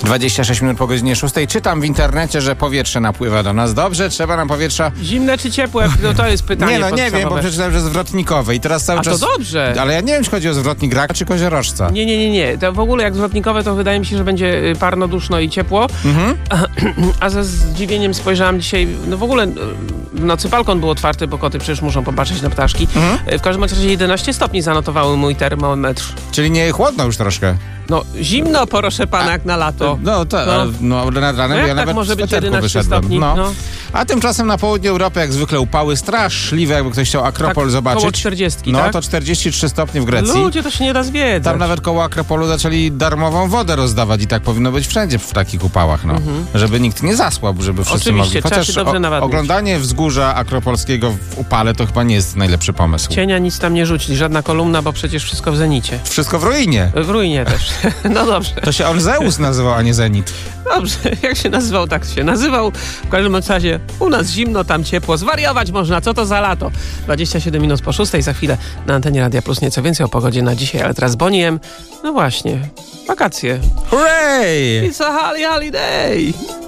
26 minut po godzinie 6. Czytam w internecie, że powietrze napływa do nas. Dobrze, trzeba nam powietrza... Zimne czy ciepłe? No to jest pytanie nie wiem, bo przeczytałem, że zwrotnikowe i teraz cały czas... to dobrze. Ale ja nie wiem, czy chodzi o zwrotnik raka, czy koziorożca. Nie. To w ogóle jak zwrotnikowe, to wydaje mi się, że będzie parno, duszno i ciepło. A ze zdziwieniem spojrzałam dzisiaj, no w ogóle w nocy balkon był otwarty, bo koty przecież muszą popatrzeć na ptaszki. W każdym razie 11 stopni zanotowały mój termometr. Czyli nie chłodno już troszkę. No zimno, proszę pana, jak na lato. Nad ranem jak ja tak nawet może w być sweterku 11 wyszedłem. stopni? A tymczasem na południu Europy jak zwykle upały straszliwe, jakby ktoś chciał Akropol zobaczyć. Koło 40, No tak? to 43 stopnie w Grecji. Ludzie, to się nie da zwiedzać. Tam nawet koło Akropolu zaczęli darmową wodę rozdawać i tak powinno być wszędzie w takich upałach, żeby nikt nie zasłabł, żeby wszyscy Oczywiście, mogli. trzeba się dobrze nawadniać. Oglądanie wzgórza akropolskiego w upale to chyba nie jest najlepszy pomysł. Cienia nic tam nie rzucić, żadna kolumna, bo przecież wszystko w zenicie. Wszystko w ruinie. W ruinie też. No dobrze. To się on Zeus nazywał, a nie Zenit. Dobrze, jak się nazywał, tak się nazywał. W każdym razie u nas zimno, tam ciepło. Zwariować można, co to za lato? 27 minut po 6, za chwilę na antenie Radia Plus nieco więcej o pogodzie na dzisiaj, ale teraz Bonnie M. No właśnie, wakacje. Hooray! It's a holiday!